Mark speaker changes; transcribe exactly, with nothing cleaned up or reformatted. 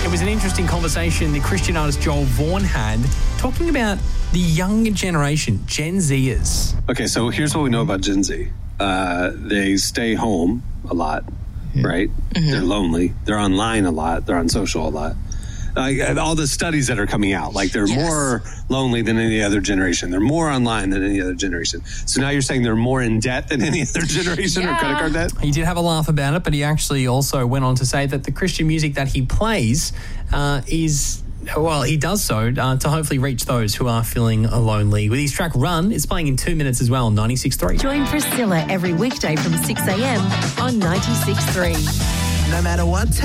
Speaker 1: It was an interesting conversation the Christian artist Joel Vaughan had, talking about the younger generation, Gen Zers.
Speaker 2: Okay, so here's what we know about Gen Z. Uh, they stay home a lot, yeah. right? Mm-hmm. They're lonely. They're online a lot. They're on social a lot. Like all the studies that are coming out, like they're yes. more lonely than any other generation. They're more online than any other generation. So now you're saying they're more in debt than any other generation yeah. or credit card debt?
Speaker 1: He did have a laugh about it, but he actually also went on to say that the Christian music that he plays uh, is... Well, he does so uh, to hopefully reach those who are feeling lonely. With his track Run, it's playing in two minutes as well, ninety-six point three.
Speaker 3: Join Priscilla every weekday from six a.m. on ninety-six point three.
Speaker 4: No matter what